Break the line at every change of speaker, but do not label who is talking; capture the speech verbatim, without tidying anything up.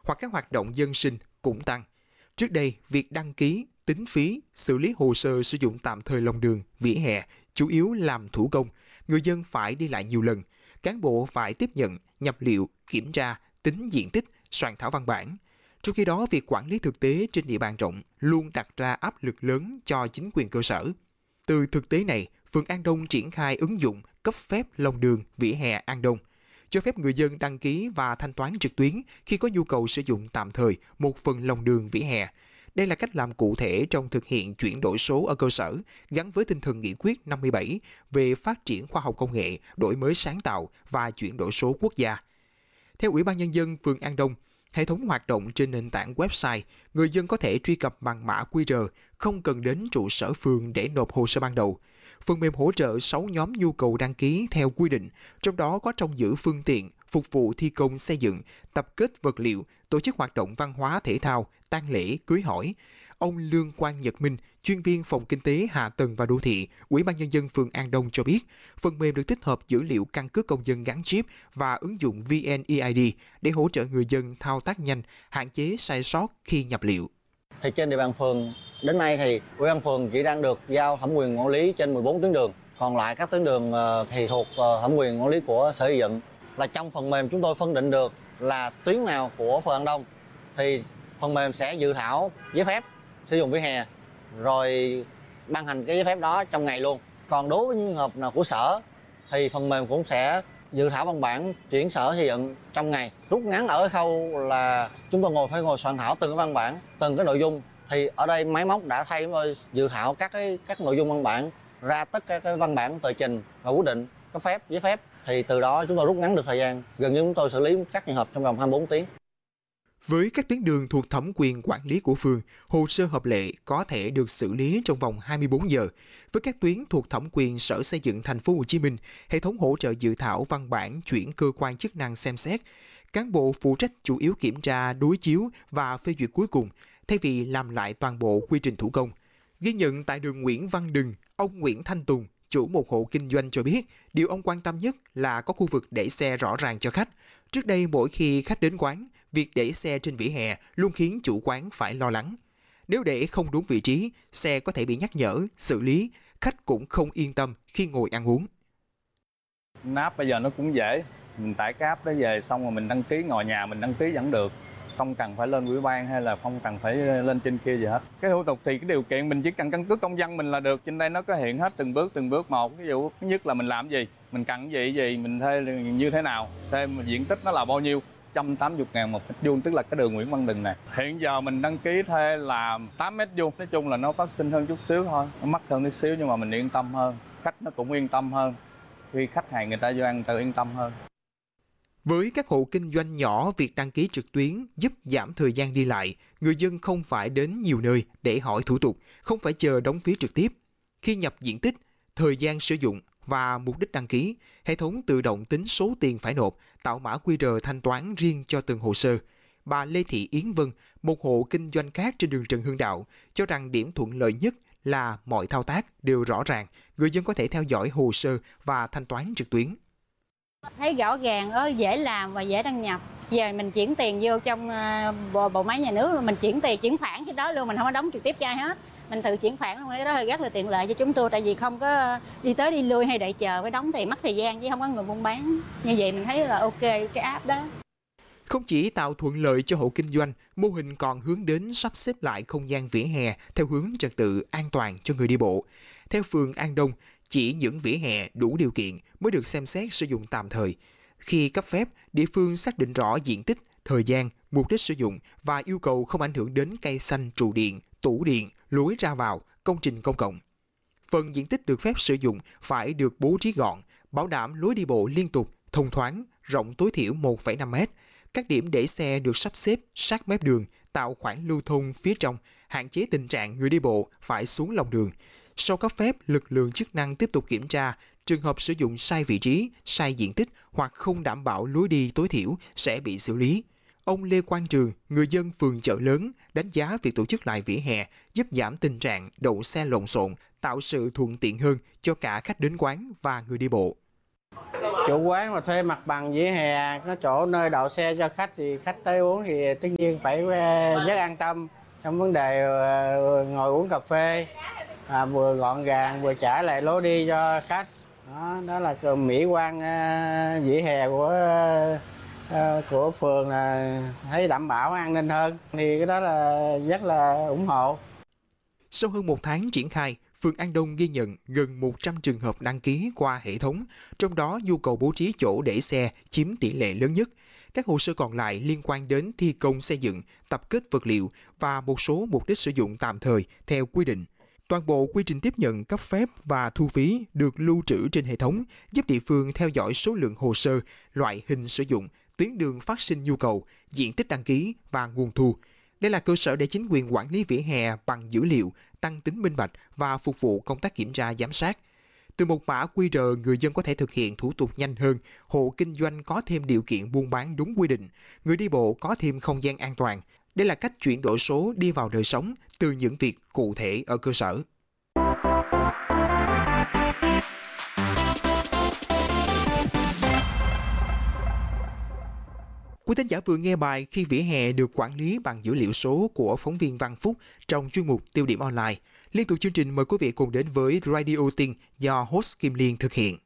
hoặc các hoạt động dân sinh cũng tăng. Trước đây, việc đăng ký, tính phí, xử lý hồ sơ sử dụng tạm thời lòng đường, vỉa hè chủ yếu làm thủ công, người dân phải đi lại nhiều lần, cán bộ phải tiếp nhận, nhập liệu, kiểm tra, tính diện tích, soạn thảo văn bản. Trong khi đó, việc quản lý thực tế trên địa bàn rộng luôn đặt ra áp lực lớn cho chính quyền cơ sở. Từ thực tế này, phường An Đông triển khai ứng dụng cấp phép lòng đường, vỉa hè An Đông, cho phép người dân đăng ký và thanh toán trực tuyến khi có nhu cầu sử dụng tạm thời một phần lòng đường vỉa hè. Đây là cách làm cụ thể trong thực hiện chuyển đổi số ở cơ sở, gắn với tinh thần nghị quyết năm mươi bảy về phát triển khoa học công nghệ, đổi mới sáng tạo và chuyển đổi số quốc gia. Theo Ủy ban Nhân dân phường An Đông, hệ thống hoạt động trên nền tảng website, người dân có thể truy cập bằng mã quy rờ, không cần đến trụ sở phường để nộp hồ sơ ban đầu. Phần mềm hỗ trợ sáu nhóm nhu cầu đăng ký theo quy định, trong đó có trông giữ phương tiện, phục vụ thi công xây dựng, tập kết vật liệu, tổ chức hoạt động văn hóa thể thao, tang lễ, cưới hỏi. Ông Lương Quang Nhật Minh, chuyên viên phòng kinh tế hạ tầng và đô thị, Ủy ban Nhân dân phường An Đông cho biết, phần mềm được tích hợp dữ liệu căn cước công dân gắn chip và ứng dụng vê en e i đê để hỗ trợ người dân thao tác nhanh, hạn chế sai sót khi nhập liệu.
Thì trên địa bàn phường đến nay thì Ủy ban phường chỉ đang được giao thẩm quyền quản lý trên mười bốn tuyến đường, còn lại các tuyến đường thì thuộc thẩm quyền quản lý của Sở Xây dựng. Là trong phần mềm chúng tôi phân định được là tuyến nào của phường An Đông thì phần mềm sẽ dự thảo giấy phép sử dụng vỉa hè rồi ban hành cái giấy phép đó trong ngày luôn. Còn đối với những trường hợp nào của sở thì phần mềm cũng sẽ dự thảo văn bản chuyển Sở Xây dựng trong ngày. Rút ngắn ở khâu là chúng tôi ngồi phải ngồi soạn thảo từng cái văn bản, từng cái nội dung. Thì ở đây máy móc đã thay chúng tôi dự thảo các cái các nội dung văn bản ra tất cả các văn bản tờ trình và quyết định cấp phép, giấy phép. Thì từ đó chúng tôi rút ngắn được thời gian, gần như chúng tôi xử lý các trường hợp trong vòng hai mươi bốn tiếng.
Với các tuyến đường thuộc thẩm quyền quản lý của phường, hồ sơ hợp lệ có thể được xử lý trong vòng hai mươi bốn giờ. Với các tuyến thuộc thẩm quyền Sở Xây dựng Thành phố Hồ Chí Minh, hệ thống hỗ trợ dự thảo văn bản chuyển cơ quan chức năng xem xét. Cán bộ phụ trách chủ yếu kiểm tra, đối chiếu và phê duyệt cuối cùng, thay vì làm lại toàn bộ quy trình thủ công. Ghi nhận tại đường Nguyễn Văn Đừng, ông Nguyễn Thanh Tùng, chủ một hộ kinh doanh cho biết, điều ông quan tâm nhất là có khu vực để xe rõ ràng cho khách. Trước đây mỗi khi khách đến quán, việc để xe trên vỉa hè luôn khiến chủ quán phải lo lắng. Nếu để không đúng vị trí, xe có thể bị nhắc nhở, xử lý, khách cũng không yên tâm khi ngồi ăn uống.
App bây giờ nó cũng dễ, mình tải cái app đó về xong rồi mình đăng ký ngồi nhà mình đăng ký vẫn được. Không cần phải lên ủy ban hay là không cần phải lên trên kia gì hết. Cái thủ tục thì cái điều kiện mình chỉ cần căn cước công dân mình là được. Trên đây nó có hiện hết từng bước từng bước một. Ví dụ thứ nhất là mình làm gì, mình cần cái gì gì, mình thuê như thế nào, thuê diện tích nó là bao nhiêu. một trăm tám mươi ngàn một mét vuông tức là cái đường Nguyễn Văn Đừng này. Hiện giờ mình đăng ký thuê là tám mét vuông. Nói chung là nó phát sinh hơn chút xíu thôi. Nó mắc hơn chút xíu nhưng mà mình yên tâm hơn. Khách nó cũng yên tâm hơn. Khi khách hàng người ta vô ăn tự yên tâm hơn.
Với các hộ kinh doanh nhỏ, việc đăng ký trực tuyến giúp giảm thời gian đi lại, người dân không phải đến nhiều nơi để hỏi thủ tục, không phải chờ đóng phí trực tiếp. Khi nhập diện tích, thời gian sử dụng và mục đích đăng ký, hệ thống tự động tính số tiền phải nộp, tạo mã quy rờ thanh toán riêng cho từng hồ sơ. Bà Lê Thị Yến Vân, một hộ kinh doanh khác trên đường Trần Hưng Đạo, cho rằng điểm thuận lợi nhất là mọi thao tác đều rõ ràng, người dân có thể theo dõi hồ sơ và thanh toán trực tuyến.
Thấy rõ ràng, đó, dễ làm và dễ đăng nhập. Giờ mình chuyển tiền vô trong bộ, bộ máy nhà nước, mình chuyển tiền chuyển khoản cái đó luôn, mình không có đóng trực tiếp cho ai hết. Mình tự chuyển khoản luôn, cái đó là rất là tiện lợi cho chúng tôi, tại vì không có đi tới đi lui hay đợi chờ phải đóng tiền mất thời gian chứ không có người buôn bán. Như vậy mình thấy là ok cái app đó.
Không chỉ tạo thuận lợi cho hộ kinh doanh, mô hình còn hướng đến sắp xếp lại không gian vỉa hè theo hướng trật tự an toàn cho người đi bộ. Theo phường An Đông, chỉ những vỉa hè đủ điều kiện mới được xem xét sử dụng tạm thời. Khi cấp phép, địa phương xác định rõ diện tích, thời gian, mục đích sử dụng và yêu cầu không ảnh hưởng đến cây xanh, trụ điện, tủ điện, lối ra vào, công trình công cộng. Phần diện tích được phép sử dụng phải được bố trí gọn, bảo đảm lối đi bộ liên tục, thông thoáng, rộng tối thiểu một phẩy năm mét. Các điểm để xe được sắp xếp sát mép đường, tạo khoảng lưu thông phía trong, hạn chế tình trạng người đi bộ phải xuống lòng đường. Sau cấp phép, lực lượng chức năng tiếp tục kiểm tra, trường hợp sử dụng sai vị trí, sai diện tích hoặc không đảm bảo lối đi tối thiểu sẽ bị xử lý. Ông Lê Quang Trường, người dân phường Chợ Lớn, đánh giá việc tổ chức lại vỉa hè giúp giảm tình trạng đậu xe lộn xộn, tạo sự thuận tiện hơn cho cả khách đến quán và người đi bộ.
Chủ quán mà thuê mặt bằng vỉa hè, có chỗ nơi đậu xe cho khách thì khách tới uống thì tất nhiên phải rất an tâm trong vấn đề ngồi uống cà phê, à, vừa gọn gàng vừa trả lại lối đi cho khách. Đó, đó là mỹ quan uh, vỉa hè của uh, của phường là thấy đảm bảo an ninh hơn, thì cái đó là rất là ủng hộ.
Sau hơn một tháng triển khai, phường An Đông ghi nhận gần một trăm trường hợp đăng ký qua hệ thống, trong đó nhu cầu bố trí chỗ để xe chiếm tỷ lệ lớn nhất. Các hồ sơ còn lại liên quan đến thi công xây dựng, tập kết vật liệu và một số mục đích sử dụng tạm thời theo quy định. Toàn bộ quy trình tiếp nhận, cấp phép và thu phí được lưu trữ trên hệ thống, giúp địa phương theo dõi số lượng hồ sơ, loại hình sử dụng, tuyến đường phát sinh nhu cầu, diện tích đăng ký và nguồn thu. Đây là cơ sở để chính quyền quản lý vỉa hè bằng dữ liệu, tăng tính minh bạch và phục vụ công tác kiểm tra giám sát. Từ một mã quy rờ, người dân có thể thực hiện thủ tục nhanh hơn, hộ kinh doanh có thêm điều kiện buôn bán đúng quy định, người đi bộ có thêm không gian an toàn. Đây là cách chuyển đổi số đi vào đời sống từ những việc cụ thể ở cơ sở. Quý thính giả vừa nghe bài Khi vỉa hè được quản lý bằng dữ liệu số của phóng viên Văn Phúc trong chuyên mục Tiêu điểm online. Liên tục chương trình mời quý vị cùng đến với Radio Tin do host Kim Liên thực hiện.